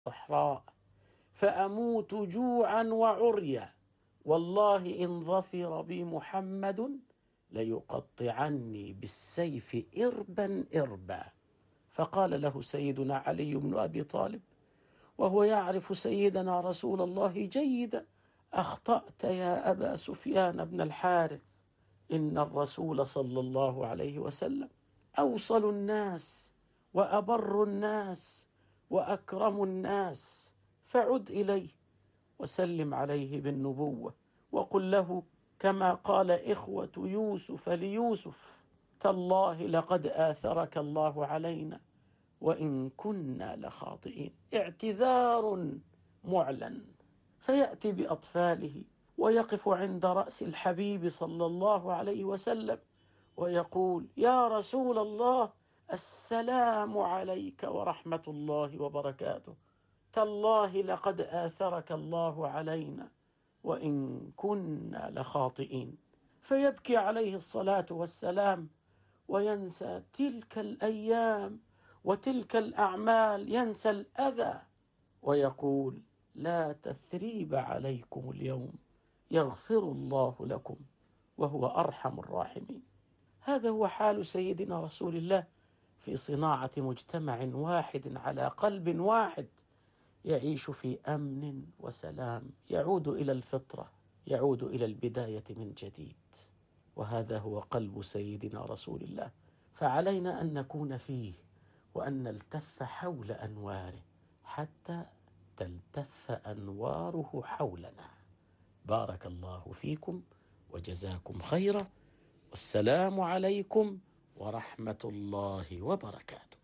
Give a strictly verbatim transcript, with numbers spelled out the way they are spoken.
الصحراء فأموت جوعا وعريا، والله إن ظفر بي محمد ليقطعني بالسيف إربا إربا. فقال له سيدنا علي بن أبي طالب وهو يعرف سيدنا رسول الله جيدا: أخطأت يا أبا سفيان بن الحارث، إن الرسول صلى الله عليه وسلم أوصل الناس وأبر الناس وأكرم الناس، فعد إليه وسلم عليه بالنبوة وقل له كما قال إخوة يوسف ليوسف: تالله لقد آثرك الله علينا وإن كنا لخاطئين. اعتذار معلن. فيأتي بأطفاله ويقف عند رأس الحبيب صلى الله عليه وسلم ويقول: يا رسول الله، السلام عليك ورحمة الله وبركاته، تالله لقد آثرك الله علينا وإن كنا لخاطئين. فيبكي عليه الصلاة والسلام وينسى تلك الأيام وتلك الأعمال، ينسى الأذى ويقول: لا تثريب عليكم اليوم، يغفر الله لكم وهو أرحم الراحمين. هذا هو حال سيدنا رسول الله في صناعة مجتمع واحد على قلب واحد يعيش في أمن وسلام، يعود إلى الفطرة، يعود إلى البداية من جديد. وهذا هو قلب سيدنا رسول الله، فعلينا أن نكون فيه وأن نلتف حول أنواره حتى تلتف أنواره حولنا. بارك الله فيكم وجزاكم خيرا، والسلام عليكم ورحمة الله وبركاته.